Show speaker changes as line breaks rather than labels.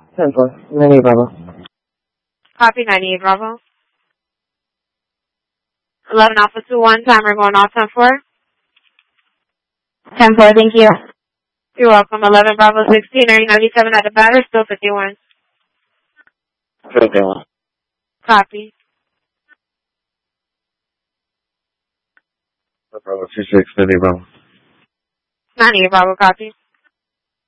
10-4. 98 Bravo.
Copy 98 Bravo. 11 Alpha 2-1, timer going off 10-4.
10-4, thank you.
You're welcome. 11 Bravo 16, are you 97 at the batter? Still 51.
51.
Copy.
Bravo 26, 98 Bravo.
98 Bravo, copy.